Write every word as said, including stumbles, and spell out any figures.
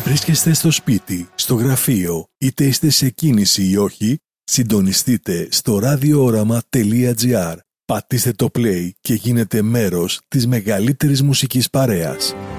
βρίσκεστε στο σπίτι, στο γραφείο, είτε είστε σε κίνηση ή όχι, συντονιστείτε στο ραδιόοραμα τελεία τζι άρ. Πατήστε το play και γίνετε μέρος της μεγαλύτερης μουσικής παρέας.